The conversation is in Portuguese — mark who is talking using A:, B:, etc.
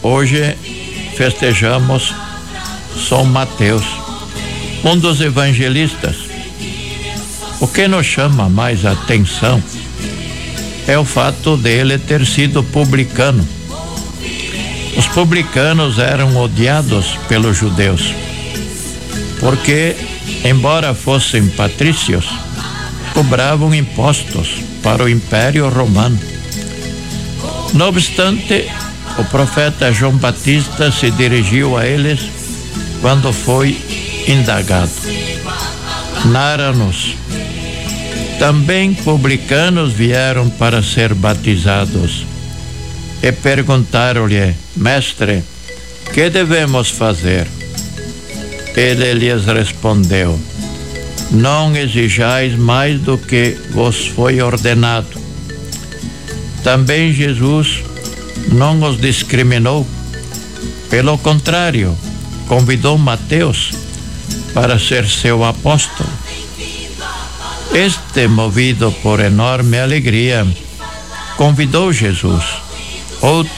A: hoje festejamos São Mateus, um dos evangelistas. O que nos chama mais atenção é o fato dele ter sido publicano. Os publicanos eram odiados pelos judeus, porque, embora fossem patrícios, cobravam impostos para o Império Romano. Não obstante, o profeta João Batista se dirigiu a eles quando foi indagado. Narra-nos: também publicanos vieram para ser batizados e perguntaram-lhe: Mestre, que devemos fazer? Ele lhes respondeu: não exijais mais do que vos foi ordenado. Também Jesus não os discriminou. Pelo contrário, convidou Mateus para ser seu apóstolo. Este, movido por enorme alegria, convidou Jesus. Outro